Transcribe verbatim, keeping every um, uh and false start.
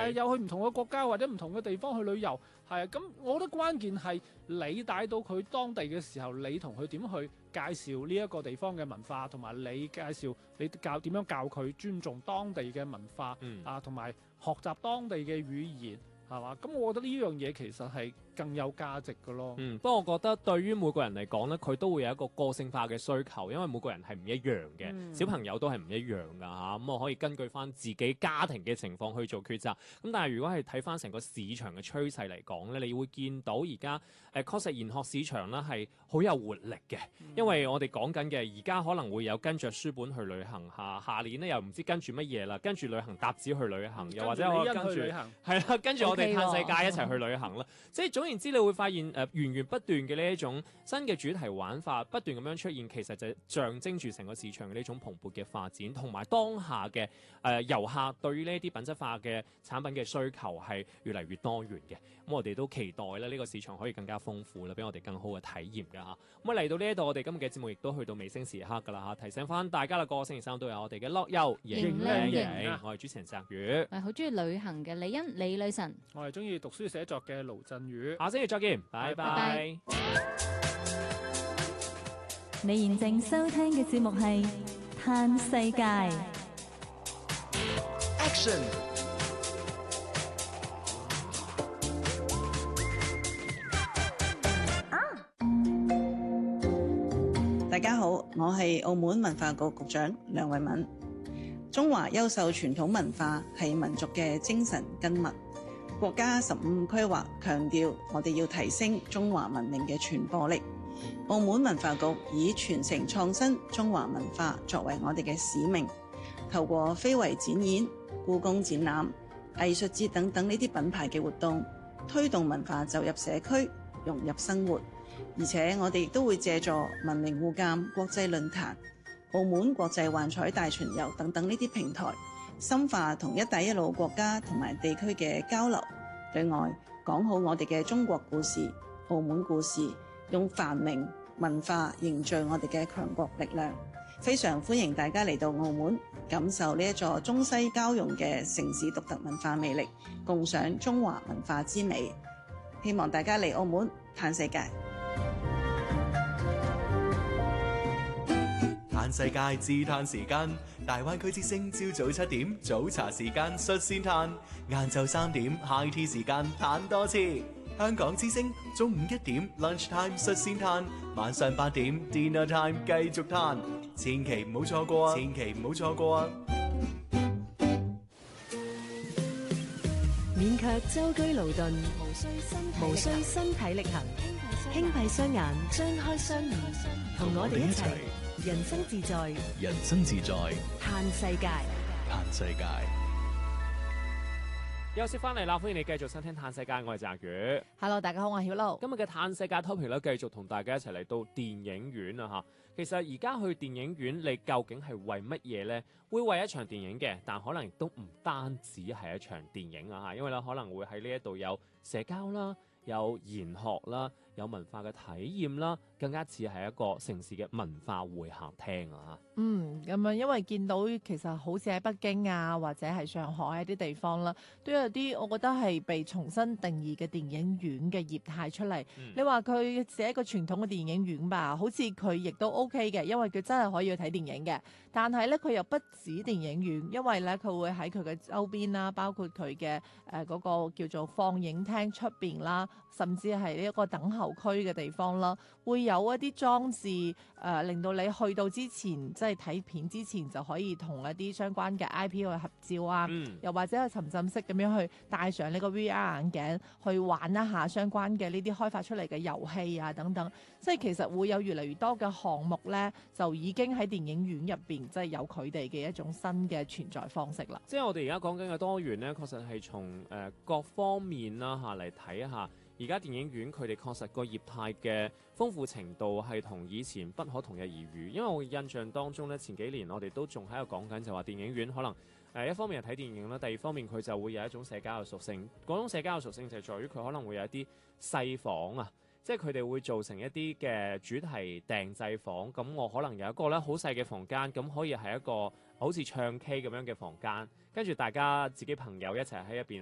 係有去唔同嘅國家或者唔同嘅地方去旅遊，係啊。咁我覺得關鍵係你帶到佢當地嘅時候，你同佢點去介紹呢一個地方嘅文化，同埋你介紹你教點樣教佢尊重當地嘅文化， 嗯、 啊，同埋學習當地嘅語言。係嘛？咁我覺得呢樣嘢其實係更有價值嘅咯。 嗯，不過我覺得對於每個人嚟講咧，佢都會有一個個性化嘅需求，因為每個人係唔一樣嘅，嗯、小朋友都係唔一樣噶嚇。咁、啊、我可以根據翻自己家庭嘅情況去做抉擇。咁但係如果係睇翻成個市場嘅趨勢嚟講咧，你會見到而家誒確實研學市場咧係好有活力嘅，嗯、因為我哋講緊嘅而家可能會有跟着書本去旅行下，下年咧又唔知跟住乜嘢啦，跟住旅行搭子去旅行，又或者我跟住係啦，跟住我哋嘆世界一齊去旅行啦。即係總言之，你會發現誒、呃、源源不斷嘅呢一種新嘅主題玩法不斷咁樣出現，其實就象徵住成個市場嘅呢種蓬勃嘅發展，同埋當下嘅誒遊客對於呢啲品質化嘅產品嘅需求係越嚟越多元嘅。咁我哋都期待咧呢個市場可以更加豐富啦，俾我哋更好嘅體驗㗎嚇。咁啊嚟到呢一度，我哋今日嘅節目亦都去到尾聲時刻㗎啦嚇，提醒翻大家啦，個星期三都有我哋嘅樂遊型靚型，我係主持人澤宇， 我係好中意旅行嘅李欣李女神， 我係中意讀書寫作嘅盧振宇。 下星期再見，拜拜。拜拜。 你現正收聽嘅節目係《嘆世界》。 Action！ 大家好，我係澳門文化局局長梁慧敏。中華優秀傳統文化係民族嘅精神根脈。國家十五規劃強調，我哋要提升中華文明嘅傳播力。澳門文化局以傳承創新中華文化作為我哋嘅使命，透過非遺展演、故宮展覽、藝術節等等呢啲品牌嘅活動，推動文化走入社區，融入生活。而且我哋亦都會借助文明互鑒國際論壇、澳門國際幻彩大巡遊等等呢啲平台，深化同一帶一路國家同埋地區嘅交流。另外，講好我哋嘅中國故事、澳門故事，用繁榮文化凝聚我哋嘅強國力量。非常歡迎大家嚟到澳門，感受呢一座中西交融嘅城市獨特文化魅力，共賞中華文化之美。希望大家嚟澳門嘆世界。 嘆世界自嘆時間，大灣區之聲朝早七點早茶時間率先嘆，晏晝三點 high tea 時間嘆多次。香港之聲中午一點 lunch time 率先嘆，晚上八點 dinner time 繼續嘆，千祈唔好錯過啊！千祈唔好錯過啊！ 免卻舟車勞頓，無需身體力行，輕閉雙眼，張開雙耳，同我哋一齊。人生自在， 人生自在， 嘆世界， 嘆世界。 休息翻嚟啦，歡迎你繼續收聽《嘆世界》，我係澤宇。 Hello， 大家好，我係曉露。 今日嘅《嘆世界》topic 咧，繼續同大家一齊嚟到電影院啊吓。其實而家去電影院，你究竟係為乜嘢呢？會為一場電影嘅，但可能亦都唔單止係一場電影啊吓，因為咧可能會喺呢一度有社交啦。有研學啦，有文化嘅體驗啦，更加似係一個城市嘅文化會客廳啊！ 嗯，咁啊，因為見到其實好似喺北京啊，或者係上海一啲地方啦，都有啲我覺得係被重新定義嘅電影院嘅業態出嚟。嗯、你話佢寫一個傳統嘅電影院吧，好似佢亦都 OK 嘅，因為佢真係可以去睇電影嘅。但係咧，佢又不止電影院，因為咧佢會喺佢嘅周邊啦，包括佢嘅誒嗰個叫做放映廳出邊啦。甚至係呢一個等候區嘅地方啦，會有一啲裝置誒、呃，令到你去到之前，即係睇片之前就可以同一啲相關嘅 I P 去合照啊，嗯、又或者去沉浸式咁樣去戴上呢個 V R 眼鏡去玩一下相關嘅呢啲開發出嚟嘅遊戲啊等等，即係其實會有越嚟越多嘅項目咧，就已經喺電影院入邊即係有佢哋嘅一種新嘅存在方式啦。 即係我哋而家講緊嘅多元咧，確實係從誒、呃、各方面啦嚇嚟睇下。而家電影院佢哋確實個業態嘅豐富程度係同以前不可同日而語，因為我印象當中咧，前幾年我哋都仲喺度講緊就話電影院可能誒、呃、一方面係睇電影啦，第二方面佢就會有一種社交嘅屬性。嗰種社交嘅屬性就係在於佢可能會有一啲細房啊，即係佢哋會做成一啲嘅主題訂製房。咁我可能有一個咧好細嘅房間，咁可以係一個好似唱 K 咁樣嘅房間，跟住大家自己朋友一齊喺入邊